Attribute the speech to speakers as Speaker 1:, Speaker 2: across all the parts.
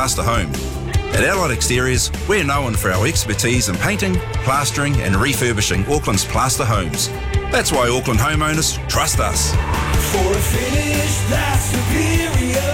Speaker 1: plaster home. At Allied Exteriors, we're known for our expertise in painting, plastering and refurbishing Auckland's plaster homes. That's why Auckland homeowners trust us.
Speaker 2: For a finish that's superior,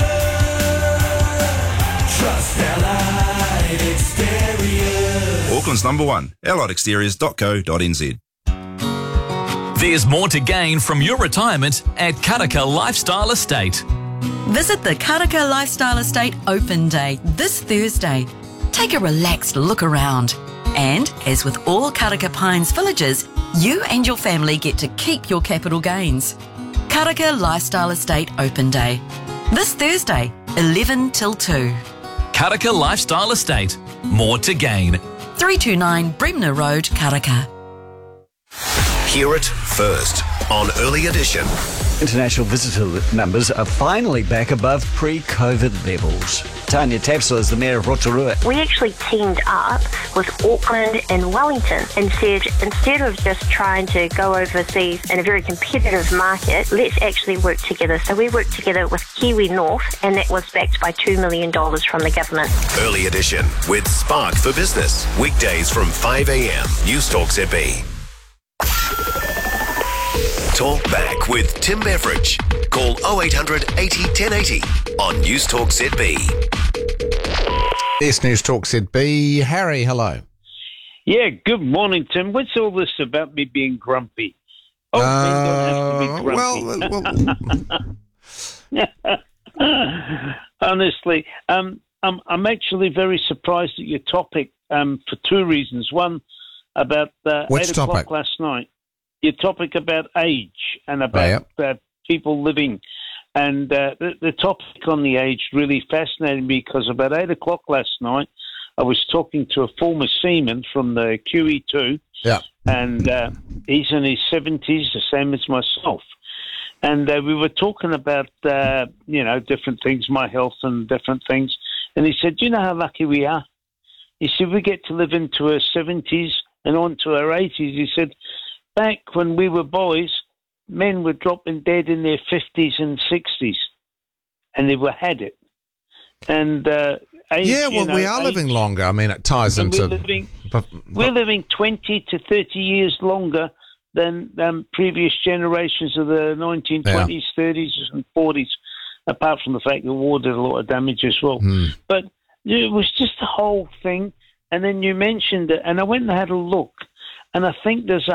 Speaker 2: trust Allied Exteriors.
Speaker 1: Auckland's number one, alliedexteriors.co.nz.
Speaker 3: There's more to gain from your retirement at Karaka Lifestyle Estate.
Speaker 4: Visit the Karaka Lifestyle Estate Open Day this Thursday. Take a relaxed look around. And, as with all Karaka Pines villages, you and your family get to keep your capital gains. Karaka Lifestyle Estate Open Day. This Thursday, 11 till 2.
Speaker 3: Karaka Lifestyle Estate. More to gain.
Speaker 4: 329 Bremner Road, Karaka.
Speaker 5: Hear it first on Early Edition.
Speaker 6: International visitor numbers are finally back above pre-COVID levels. Tanya Tapsell is the Mayor of Rotorua.
Speaker 7: We actually teamed up with Auckland and Wellington and said, instead of just trying to go overseas in a very competitive market, let's actually work together. So we worked together with Kiwi North, and that was backed by $2 million from the government.
Speaker 5: Early Edition with Spark for Business. Weekdays from 5 a.m. News Talk ZB. Talk back with Tim Beveridge. Call 0800 80 1080 on News Talk ZB.
Speaker 8: Yes, News Talk ZB. Harry, hello.
Speaker 9: Yeah, good morning, Tim. What's all this about me being grumpy? Oh, men don't have to be grumpy. Honestly, I'm actually very surprised at your topic for two reasons. One, about 8 o'clock last night. Your topic about age and about people living. And the topic on the age really fascinated me because about 8 o'clock last night, I was talking to a former seaman from the QE2.
Speaker 8: Yeah.
Speaker 9: And he's in his 70s, the same as myself. And we were talking about, different things, my health and different things. And he said, do you know how lucky we are? He said, we get to live into our 70s and on to our 80s. He said, back when we were boys, men were dropping dead in their 50s and 60s, and they had it. And age,
Speaker 8: we are living longer. I mean, it ties into...
Speaker 9: We're living 20 to 30 years longer than previous generations of the 1920s, 30s, and 40s, apart from the fact the war did a lot of damage as well. But it was just the whole thing, and then you mentioned it, and I went and had a look. And I think there's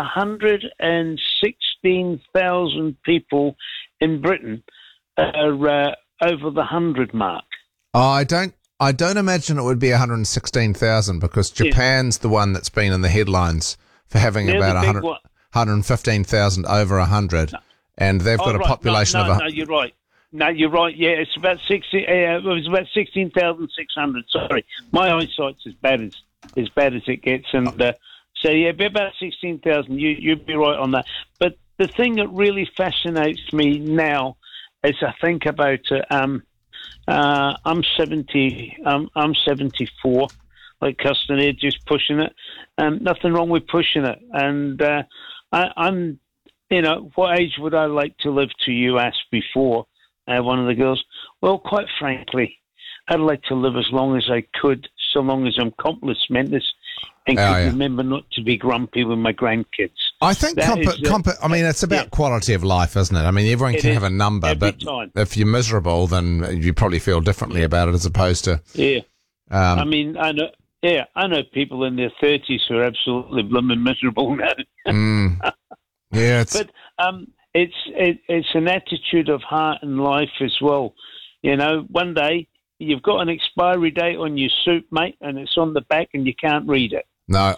Speaker 9: 116,000 people in Britain are over the 100 mark.
Speaker 8: I don't imagine it would be 116,000 because Japan's the one that's been in the headlines for having about 115,000 over 100, and they've got a population of...
Speaker 9: No, you're right. No, you're right. Yeah, it's about 60. It was about 16,600. Sorry, my eyesight's as bad as it gets, and. So, yeah, be about 16,000. You'd be right on that. But the thing that really fascinates me now is I think about it. I'm 70. I'm 74. Like Custon, just pushing it. Nothing wrong with pushing it. And I'm, what age would I like to live to? You asked before, one of the girls. Well, quite frankly, I'd like to live as long as I could, so long as I'm compos mentis and remember not to be grumpy with my grandkids.
Speaker 8: I think it's about quality of life, isn't it? I mean, everyone can have a number, but if you're miserable, then you probably feel differently about it as opposed to... Yeah.
Speaker 9: I know people in their 30s who are absolutely blooming miserable now. But it's an attitude of heart and life as well. One day you've got an expiry date on your suit, mate, and it's on the back and you can't read it.
Speaker 8: No,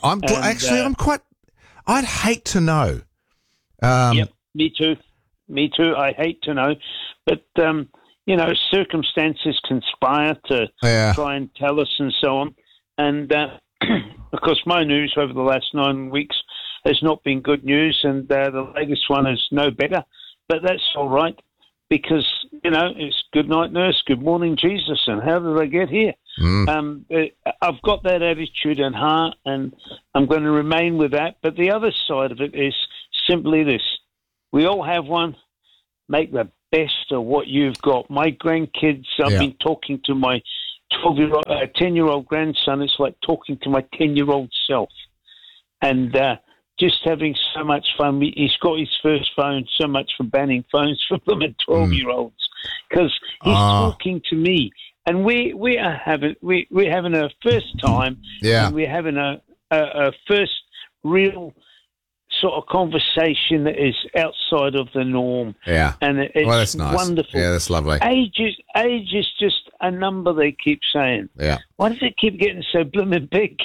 Speaker 8: I'd hate to know.
Speaker 9: Yep, me too. I hate to know. But, circumstances conspire to try and tell us and so on. And, of course, my news over the last 9 weeks has not been good news, and the latest one is no better. But that's all right. Because, it's good night, nurse, good morning, Jesus, and how did I get here? I've got that attitude and heart, and I'm going to remain with that. But the other side of it is simply this. We all have one. Make the best of what you've got. My grandkids, I've been talking to my 12-year-old, 10-year-old grandson, it's like talking to my 10-year-old self. And just having so much fun. He's got his first phone, so much for banning phones for them at 12-year-olds, because he's talking to me. And we're having a first time, and we're having a first real sort of conversation that is outside of the norm.
Speaker 8: Yeah.
Speaker 9: And it's
Speaker 8: that's nice.
Speaker 9: Wonderful.
Speaker 8: Yeah, that's lovely.
Speaker 9: Age is just a number, they keep saying.
Speaker 8: Yeah.
Speaker 9: Why does it keep getting so blooming big?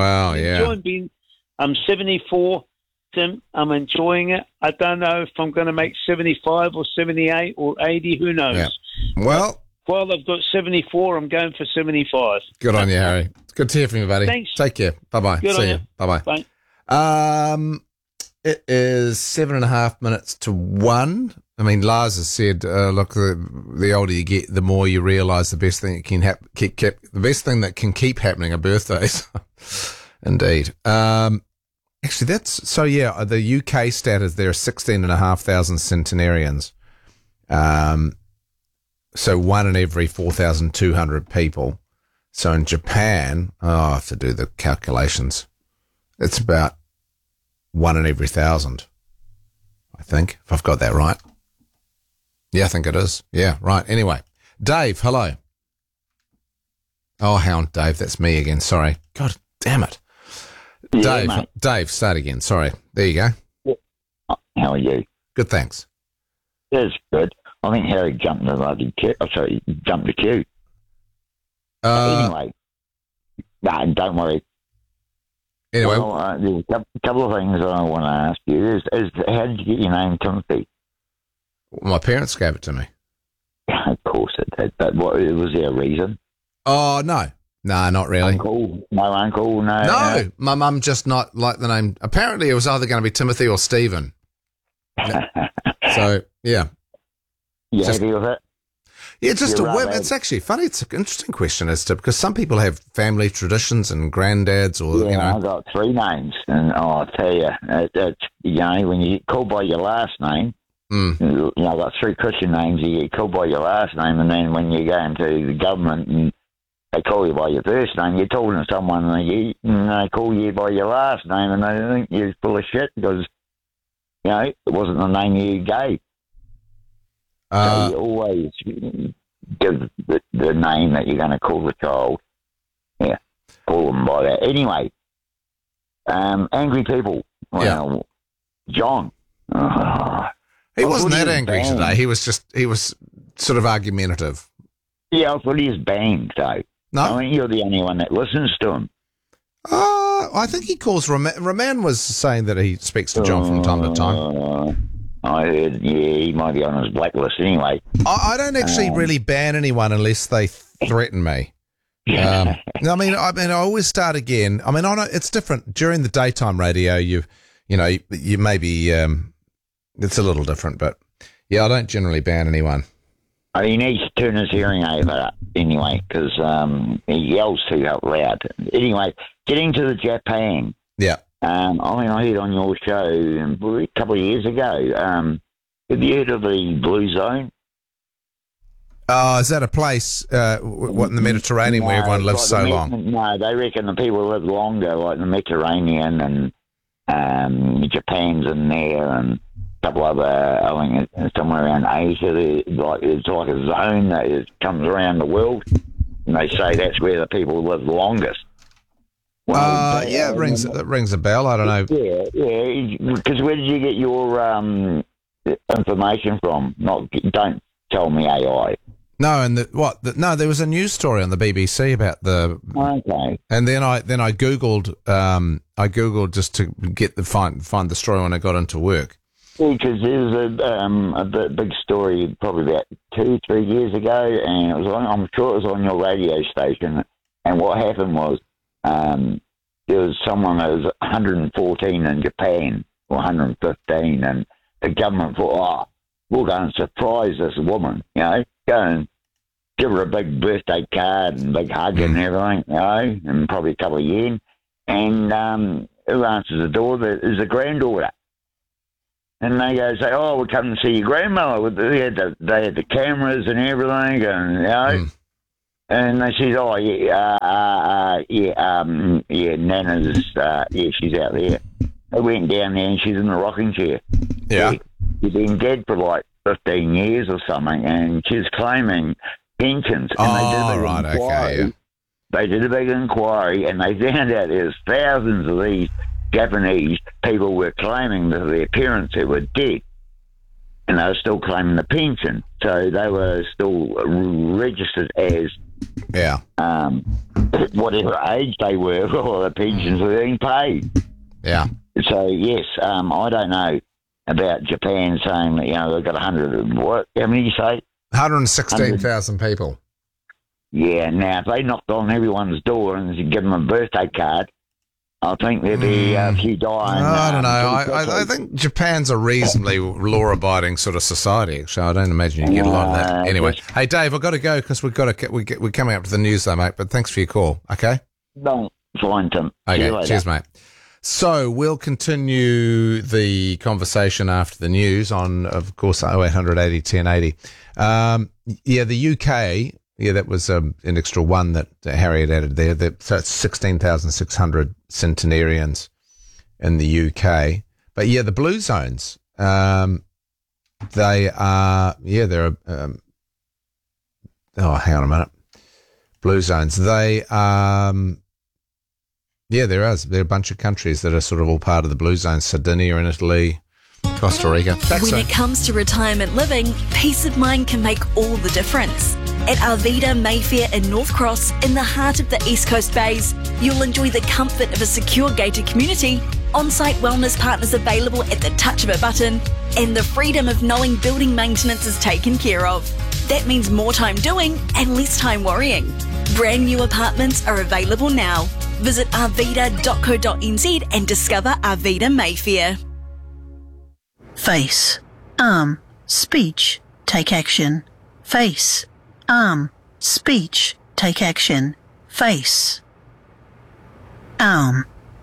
Speaker 9: I'm 74, Tim. I'm enjoying it. I don't know if I'm going to make 75 or 78 or 80. Who knows?
Speaker 8: Yeah. Well,
Speaker 9: while I've got 74, I'm going for 75.
Speaker 8: Good on you, Harry. Good to hear from you, buddy.
Speaker 9: Thanks.
Speaker 8: Take care. Bye-bye.
Speaker 9: Good
Speaker 8: See
Speaker 9: on
Speaker 8: you.
Speaker 9: you.
Speaker 8: Bye-bye.
Speaker 9: Bye.
Speaker 8: It is 7.5 minutes to 1. I mean, Lars has said, look, the older you get, the more you realise the best thing that can the best thing that can keep happening are birthdays. Indeed. Actually, that's so. Yeah, the UK stat is there are 16,500 centenarians. So 1 in every 4,200 people. So in Japan, I have to do the calculations. It's about 1 in every 1,000, I think, if I've got that right. Yeah, I think it is. Yeah, right. Anyway, Dave, hello. Oh, Hound, Dave, that's me again. Sorry. God damn it.
Speaker 10: Yeah,
Speaker 8: Dave, start again. Sorry. There you go.
Speaker 10: How are you?
Speaker 8: Good, thanks.
Speaker 10: That's good. I think Harry jumped the queue. Jumped the queue. Anyway, don't worry.
Speaker 8: Anyway,
Speaker 10: there's a couple of things I want to ask you. Is how did you get your name, Timothy?
Speaker 8: My parents gave it to me.
Speaker 10: Of course it did. But was there a reason?
Speaker 8: Oh, no, not really.
Speaker 10: No uncle, no.
Speaker 8: No, my mum just not liked the name. Apparently, it was either going to be Timothy or Stephen. So, yeah.
Speaker 10: You happy with it?
Speaker 8: Yeah, just a whim. It's actually funny. It's an interesting question as to, because some people have family traditions and granddads or,
Speaker 10: I've got 3 names. And I'll tell you, it's, when you get called by your last name, I've got 3 Christian names, you get called by your last name, and then when you go into the government and they call you by your first name, you're talking to someone and they call you by your last name and they think you're full of shit because, it wasn't the name you gave. So you always give the name that you're going to call the child. Yeah, call them by that. Anyway, angry people. Well, John.
Speaker 8: He wasn't that angry today. He was sort of argumentative.
Speaker 10: Yeah, I thought he was banged, though.
Speaker 8: No?
Speaker 10: I mean, you're the only one that listens to him.
Speaker 8: I think he calls Roman was saying that he speaks to John from time to time.
Speaker 10: I heard, he might be on his blacklist anyway.
Speaker 8: I don't actually really ban anyone unless they threaten me. I mean, I always start again. I mean, it's different during the daytime radio. You maybe it's a little different, but yeah, I don't generally ban anyone.
Speaker 10: He needs to turn his hearing aid up anyway because he yells too loud. Anyway, getting to the Japan.
Speaker 8: Yeah.
Speaker 10: I heard on your show a couple of years ago. Have you heard of the Blue Zone?
Speaker 8: Oh, is that a place in the Mediterranean where everyone lives so long?
Speaker 10: No, they reckon the people live longer, like the Mediterranean and Japan's in there and a couple other, I think it's somewhere around Asia. It's like a zone that comes around the world, and they say that's where the people live longest.
Speaker 8: Well, it rings a bell. I don't know.
Speaker 10: Yeah. Because where did you get your information from? Don't tell me AI.
Speaker 8: No, and no, there was a news story on the BBC about the.
Speaker 10: Okay.
Speaker 8: And then I googled. I googled just to get find the story when I got into work.
Speaker 10: Because there's a big story probably about 2-3 years ago, and I'm sure it was on your radio station. And what happened was. There was someone that was 114 in Japan, or 115, and the government thought, we'll go and surprise this woman, go and give her a big birthday card and big hug and everything, and probably a couple of yen. And who answers the door? There's a granddaughter. And they say, we'll come and see your grandmother. They had the cameras and everything, and, And they said, "Oh Nana's she's out there." They went down there and she's in a rocking chair.
Speaker 8: Yeah,
Speaker 10: she's been dead for like 15 years or something, and she's claiming pensions. And They did a big inquiry, and they found out there's thousands of these Japanese people were claiming that their parents who were dead, and they were still claiming the pension. So they were still registered as whatever age they were, or the pensions were being paid.
Speaker 8: Yeah.
Speaker 10: So yes, I don't know about Japan saying that they've got 100. What? How many you say?
Speaker 8: 116,000 people.
Speaker 10: Yeah. Now, if they knocked on everyone's door and give them a birthday card, I think there'd be a few dying.
Speaker 8: I don't know. I think Japan's a reasonably law-abiding sort of society. So I don't imagine you get a lot of that. Anyway, hey Dave, I've got to go because we're coming up to the news though, mate. But thanks for your call. Okay.
Speaker 10: No, fine, Tim.
Speaker 8: Okay. Cheers, mate. So we'll continue the conversation after the news on, of course, 0800 80 1080. The UK. Yeah, that was an extra one that Harriet added there. So it's 16,600 centenarians in the UK. But yeah, the blue zones, they are, hang on a minute. Blue zones, there are a bunch of countries that are sort of all part of the blue zone. Sardinia in Italy, Costa Rica.
Speaker 11: When it comes to retirement living, peace of mind can make all the difference. At Arvida Mayfair in North Cross, in the heart of the East Coast Bays, you'll enjoy the comfort of a secure gated community, on-site wellness partners available at the touch of a button, and the freedom of knowing building maintenance is taken care of. That means more time doing and less time worrying. Brand new apartments are available now. Visit arvida.co.nz and discover Arvida Mayfair.
Speaker 12: Face, arm, speech, take action. Face, arm, speech, take action. Face, arm,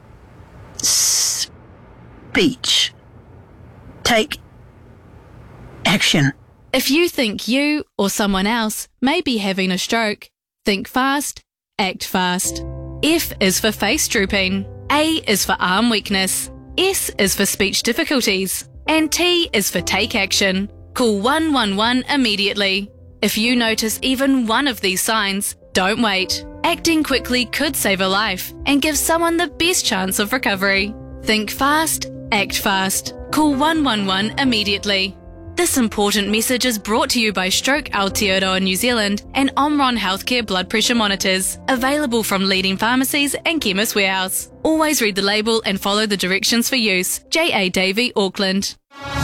Speaker 12: speech, take action.
Speaker 13: If you think you or someone else may be having a stroke, think fast, act fast. F is for face drooping, A is for arm weakness, S is for speech difficulties, and T is for take action. Call 111 immediately. If you notice even one of these signs, don't wait. Acting quickly could save a life and give someone the best chance of recovery. Think fast, act fast. Call 111 immediately. This important message is brought to you by Stroke Aotearoa New Zealand and Omron Healthcare blood pressure monitors, available from leading pharmacies and Chemist Warehouse. Always read the label and follow the directions for use. J.A. Davey, Auckland.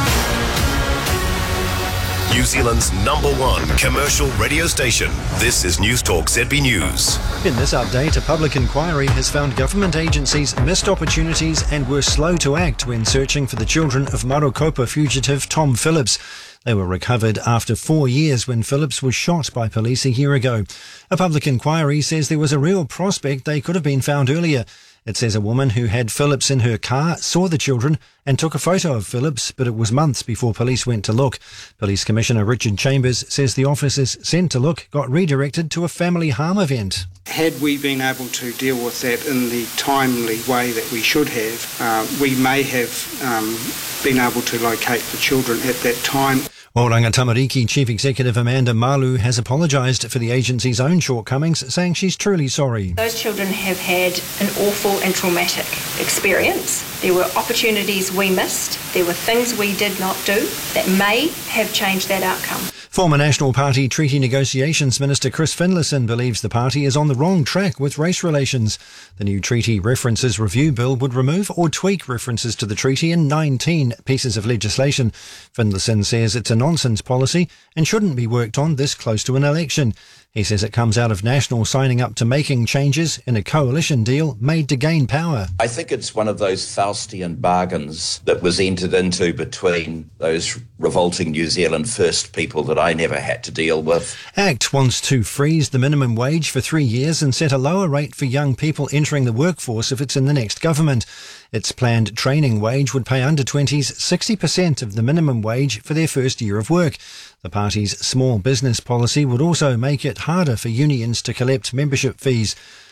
Speaker 5: New Zealand's #1 commercial radio station. This is News Talk ZB News.
Speaker 14: In this update, a public inquiry has found government agencies missed opportunities and were slow to act when searching for the children of Marokopa fugitive Tom Phillips. They were recovered after 4 years when Phillips was shot by police a year ago. A public inquiry says there was a real prospect they could have been found earlier. It says a woman who had Phillips in her car saw the children and took a photo of Phillips, but it was months before police went to look. Police Commissioner Richard Chambers says the officers sent to look got redirected to a family harm event.
Speaker 15: Had we been able to deal with that in the timely way that we should have, we may have been able to locate the children at that time.
Speaker 14: Oranga Tamariki Chief Executive Amanda Malu has apologised for the agency's own shortcomings, saying she's truly sorry.
Speaker 16: Those children have had an awful and traumatic experience. There were opportunities we missed. There were things we did not do that may have changed that outcome.
Speaker 14: Former National Party Treaty Negotiations Minister Chris Finlayson believes the party is on the wrong track with race relations. The new Treaty References Review Bill would remove or tweak references to the treaty in 19 pieces of legislation. Finlayson says it's a nonsense policy and shouldn't be worked on this close to an election. He says it comes out of National signing up to making changes in a coalition deal made to gain power.
Speaker 17: I think it's one of those Faustian bargains that was entered into between those revolting New Zealand First people that I never had to deal with.
Speaker 14: ACT wants to freeze the minimum wage for 3 years and set a lower rate for young people entering the workforce if it's in the next government. Its planned training wage would pay under-20s 60% of the minimum wage for their first year of work. The party's small business policy would also make it harder for unions to collect membership fees.